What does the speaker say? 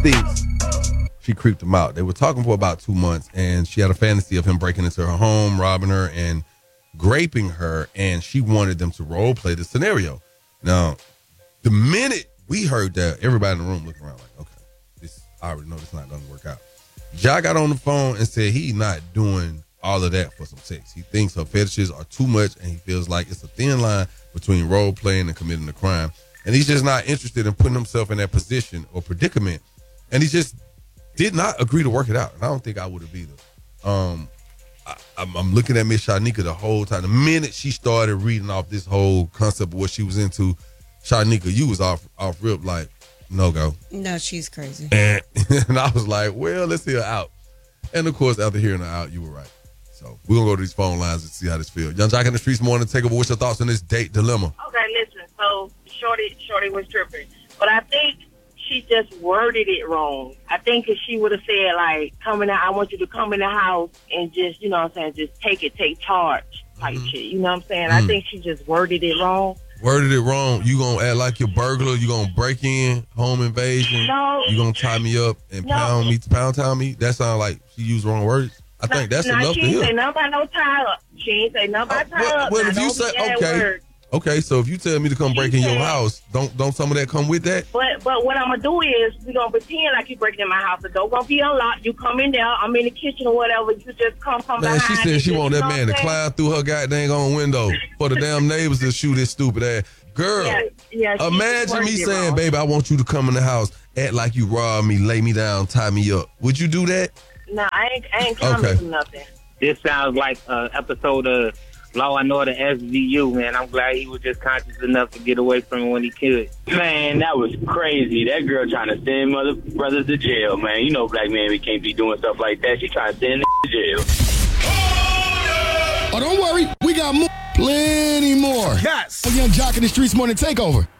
thinks she creeped him out. They were talking for about 2 months, and she had a fantasy of him breaking into her home, robbing her, and raping her, and she wanted them to role play the scenario. Now, the minute we heard that, everybody in the room looked around like, okay, I already know this is not going to work out. Ja got on the phone and said he's not doing all of that for some sex. He thinks her fetishes are too much, and he feels like it's a thin line between role playing and committing a crime. And he's just not interested in putting himself in that position or predicament. And he just did not agree to work it out. And I don't think I would have either. I'm looking at Miss Shanika the whole time. The minute she started reading off this whole concept of what she was into, Shanika, you was off rip like, no go. No, she's crazy. And I was like, well, let's hear her out. And of course, after hearing her out, you were right. So we're going to go to these phone lines and see how this feels. Young Jock in the Streets morning. Take over. What's your thoughts on this date dilemma? Okay, listen. So Shorty was tripping. But I think she just worded it wrong. I think if she would have said, like, I want you to come in the house and just, you know what I'm saying, just take charge type shit. You know what I'm saying? I think she just worded it wrong. Worded it wrong. You gonna act like you're burglar? You gonna break in, home invasion? No. You gonna tie me up and pound town me? That sounds like she used wrong words. I think that's enough to hear. She ain't say nothing about no tie up. She ain't say nothing about tie up. Well, if you say okay, so if you tell me to come break in your house, don't some of that come with that? But what I'm gonna do is we gonna pretend like you breaking in my house. The door gonna be unlocked. You come in there. I'm in the kitchen or whatever. You just come Man, behind. she said she want that man to climb through her goddamn own window for the damn neighbors to shoot his stupid ass. Girl, imagine me saying, baby, I want you to come in the house, act like you robbed me, lay me down, tie me up. Would you do that? No, I ain't coming to nothing. This sounds like an episode of Law and Order SVU, man. I'm glad he was just conscious enough to get away from it when he could. Man, that was crazy. That girl trying to send mother brothers to jail, man. You know black men, we can't be doing stuff like that. She trying to send to jail. Oh, don't worry. We got more. Plenty more. Yes. Young Jock in the Streets morning takeover.